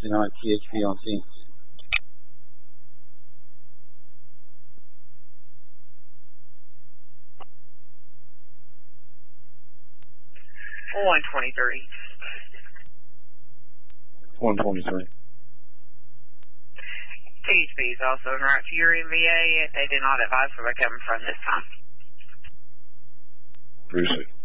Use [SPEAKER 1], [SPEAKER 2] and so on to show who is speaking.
[SPEAKER 1] 69 THP on scene.
[SPEAKER 2] $123.
[SPEAKER 1] 123.
[SPEAKER 2] THP is also en route to your MVA. They did not advise where they're coming from this time.
[SPEAKER 1] Appreciate it.